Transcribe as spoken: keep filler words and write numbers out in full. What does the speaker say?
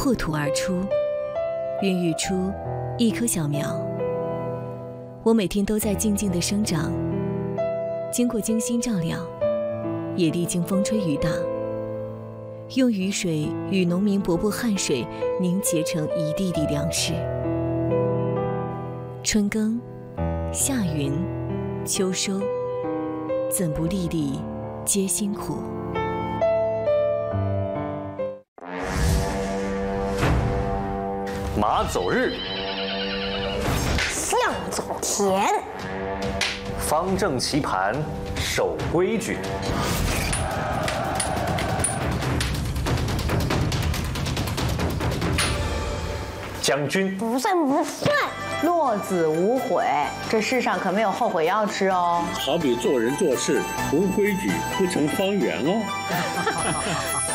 破土而出，孕育出一棵小苗。我每天都在静静地生长，经过精心照料，也历经风吹雨打，用雨水与农民伯伯汗水凝结成一地地粮食。春耕，夏耘，秋收，怎不粒粒皆辛苦？ 马走日， 象走田， 方正棋盘，守规矩。将军不算不算。 落子无悔，这世上可没有后悔药吃哦。 好比做人做事无规矩，不成方圆哦。